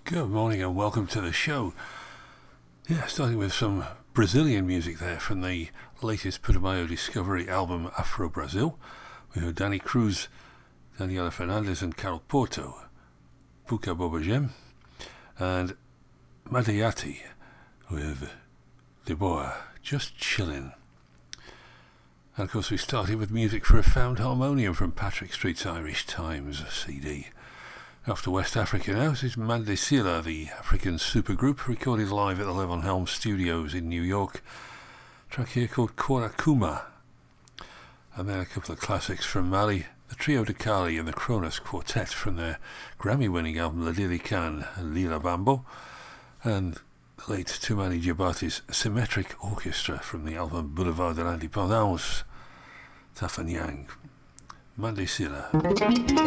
Good morning and welcome to the show. Yeah, starting with some Brazilian music there from the latest Putumayo Discovery album Afro Brazil. We heard Danny Cruz, Daniela Fernandes and Carol Porto, Puka Bobagem, and Madayati with Deboa, Just Chillin'. And of course we started with music for a found harmonium from Patrick Street's Irish Times CD. After West Africa now, this is Mandesila, the African supergroup, recorded live at the Levon Helm Studios in New York. A track here called Korakuma. And then a couple of classics from Mali, the Trio de Kali and the Kronos Quartet from their Grammy-winning album La Lilican and Lila Bambo. And the late Toumani Diabate's Symmetric Orchestra from the album Boulevard de l'Indépendance. Tafanyang. Mandesila.